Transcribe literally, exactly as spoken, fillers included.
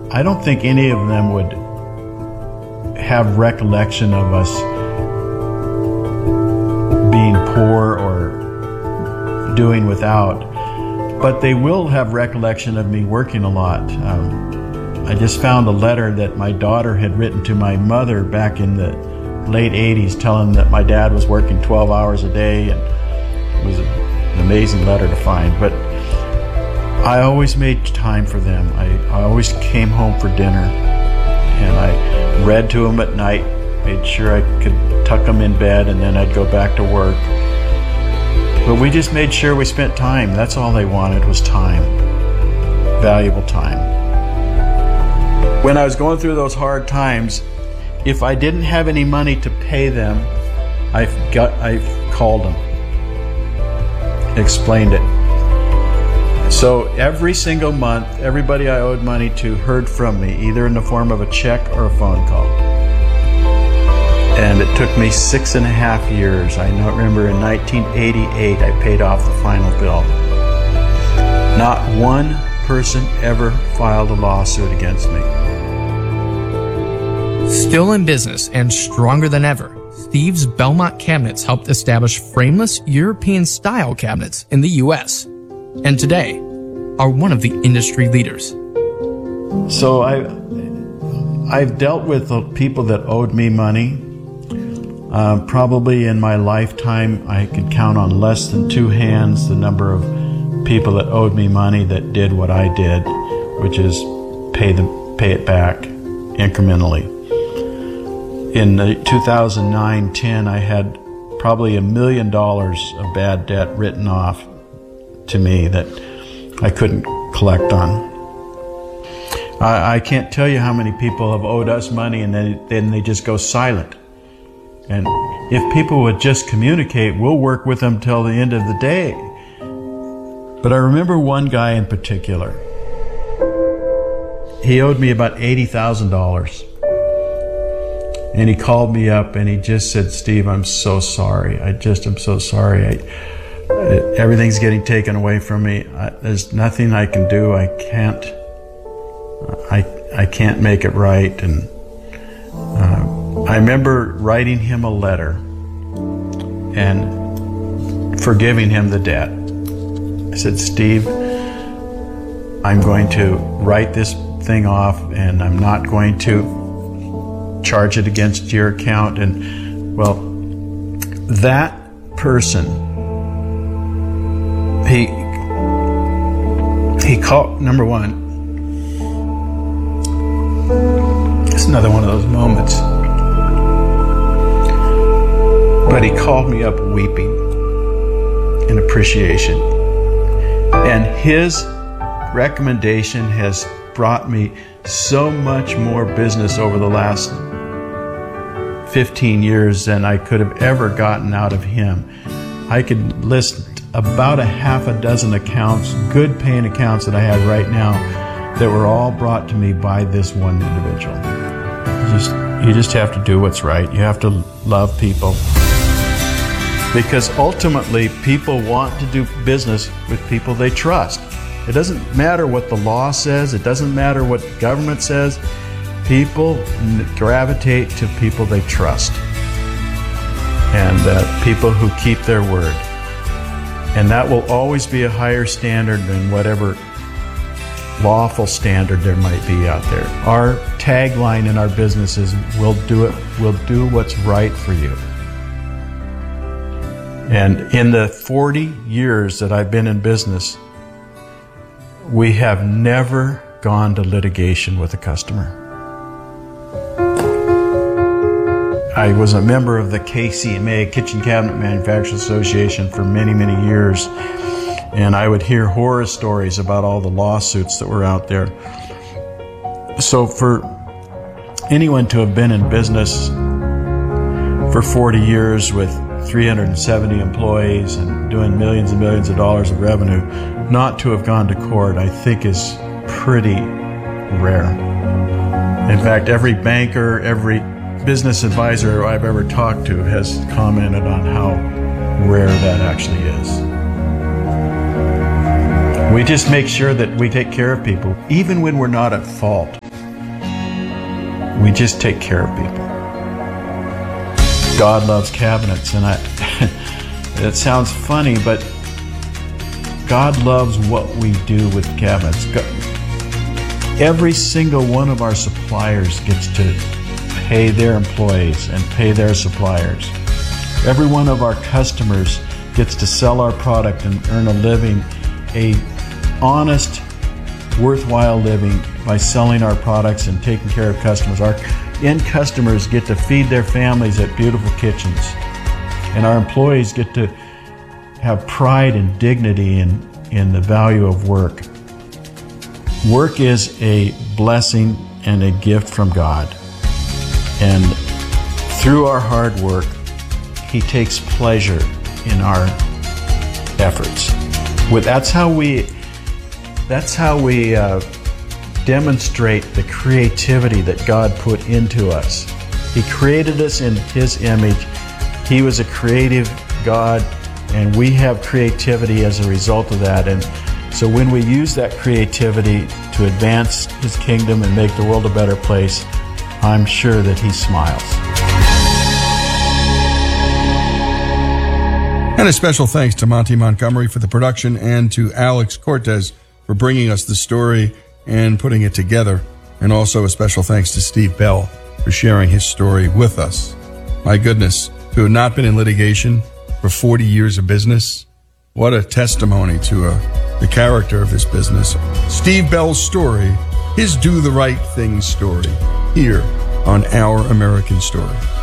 I don't think any of them would have recollection of us being poor or doing without, but they will have recollection of me working a lot. Um, I just found a letter that my daughter had written to my mother back in the late eighties telling that my dad was working twelve hours a day, and it was an amazing letter to find. But I always made time for them. I, I always came home for dinner, and I read to them at night, made sure I could tuck them in bed, and then I'd go back to work. But we just made sure we spent time. That's all they wanted, was time, valuable time. When I was going through those hard times, if I didn't have any money to pay them, I got I called them, explained it. So every single month, everybody I owed money to heard from me, either in the form of a check or a phone call. And it took me six and a half years. I know, remember in nineteen eighty-eight, I paid off the final bill. Not one person ever filed a lawsuit against me. Still in business and stronger than ever, Steve's Belmont Cabinets helped establish frameless European-style cabinets in the U S, and today are one of the industry leaders. So I, I've dealt with the people that owed me money. Uh, probably in my lifetime, I could count on less than two hands the number of people that owed me money that did what I did, which is pay them, pay it back incrementally. In two thousand nine ten, I had probably a million dollars of bad debt written off to me that I couldn't collect on. I, I can't tell you how many people have owed us money and then, then they just go silent. And if people would just communicate, we'll work with them till the end of the day. But I remember one guy in particular. He owed me about eighty thousand dollars. And he called me up and he just said, "Steve, I'm so sorry. I just am so sorry. I, everything's getting taken away from me. I, there's nothing I can do. I can't, I, I can't make it right." And uh, I remember writing him a letter and forgiving him the debt. I said, "Steve, I'm going to write this thing off and I'm not going to charge it against your account." And well, that person, he he called, number one, it's another one of those moments, but he called me up weeping in appreciation. And his recommendation has brought me so much more business over the last fifteen years than I could have ever gotten out of him. I could list about a half a dozen accounts, good paying accounts that I have right now, that were all brought to me by this one individual. You just, you just have to do what's right. You have to love people. Because ultimately, people want to do business with people they trust. It doesn't matter what the law says. It doesn't matter what the government says. People gravitate to people they trust. And uh, people who keep their word. And that will always be a higher standard than whatever lawful standard there might be out there. Our tagline in our business is, we'll do it, we'll do what's right for you. And in the forty years that I've been in business, we have never gone to litigation with a customer. I was a member of the K C M A, Kitchen Cabinet Manufacturers Association, for many, many years. And I would hear horror stories about all the lawsuits that were out there. So for anyone to have been in business for forty years with three hundred seventy employees and doing millions and millions of dollars of revenue, not to have gone to court, I think is pretty rare. In fact, every banker, every business advisor I've ever talked to has commented on how rare that actually is. We just make sure that we take care of people, even when we're not at fault. We just take care of people. God loves cabinets, and I it sounds funny, but God loves what we do with cabinets. God, every single one of our suppliers gets to pay their employees and pay their suppliers. Every one of our customers gets to sell our product and earn a living, a honest, worthwhile living by selling our products and taking care of customers. Our end customers get to feed their families at beautiful kitchens, and our employees get to have pride and dignity in, in the value of work. Work is a blessing and a gift from God, and through our hard work, He takes pleasure in our efforts. With that's how we that's how we uh, demonstrate the creativity that God put into us. He created us in His image. He was a creative God, and we have creativity as a result of that. And so when we use that creativity to advance His kingdom and make the world a better place, I'm sure that He smiles. And a special thanks to Monty Montgomery for the production, and to Alex Cortez for bringing us the story and putting it together. And also a special thanks to Steve Bell for sharing his story with us. My goodness, to have not been in litigation for forty years of business, what a testimony to a, the character of this business. Steve Bell's story, his Do the Right Thing story, here on Our American Story.